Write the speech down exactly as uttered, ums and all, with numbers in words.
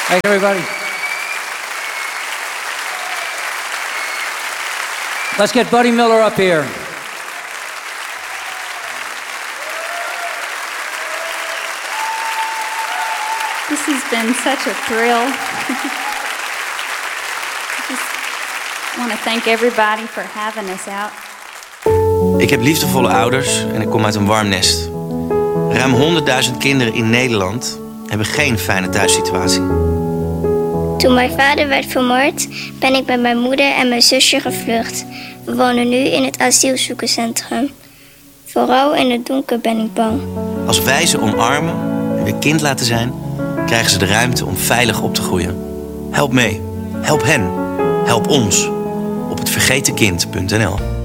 Thank you, everybody. Let's get Buddy Miller up here. This has been such a thrill. I just want to thank everybody for having us out. Ik heb liefdevolle ouders en ik kom uit een warm nest. Ruim honderdduizend kinderen in Nederland hebben geen fijne thuissituatie. Toen mijn vader werd vermoord, ben ik met mijn moeder en mijn zusje gevlucht. We wonen nu in het asielzoekerscentrum. Vooral in het donker ben ik bang. Als wij ze omarmen en weer kind laten zijn, krijgen ze de ruimte om veilig op te groeien. Help mee. Help hen. Help ons. Op het vergetenkind punt n l